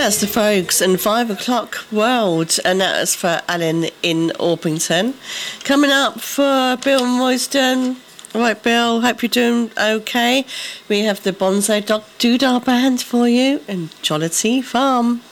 That's the folks and 5 o'clock world, and that was for Alan in Orpington. Coming up for Bill Royston. All right, Bill, hope you're doing okay. We have the Bonsai Doc Doodah Band for you and Jollity Farm.